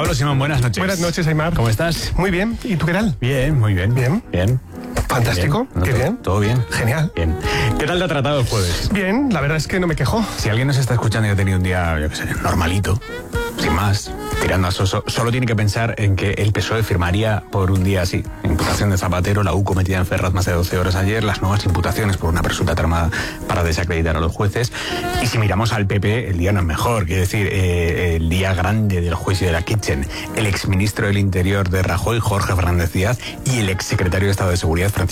Pablo Simón, buenas noches. Buenas noches, Aimar. ¿Cómo estás? Muy bien. ¿Y tú qué tal? Bien, muy bien. Bien. Bien. Fantástico. Bien. Qué bien. Todo bien. Genial. Bien. ¿Qué tal te ha tratado el jueves? Bien, la verdad es que no me quejo. Si alguien nos está escuchando y ha tenido un día, yo qué sé, normalito, sin más, tirando a soso, solo tiene que pensar en que el PSOE firmaría por un día así. Imputación de Zapatero, la UCO metida en Ferraz más de 12 horas ayer, las nuevas imputaciones por una presunta trama para desacreditar a los jueces. Y si miramos al PP, el día no es mejor. Quiero decir, el día grande del juicio de la Kitchen, el exministro del Interior de Rajoy, Jorge Fernández Díaz, y el exsecretario de Estado de Seguridad, Francisco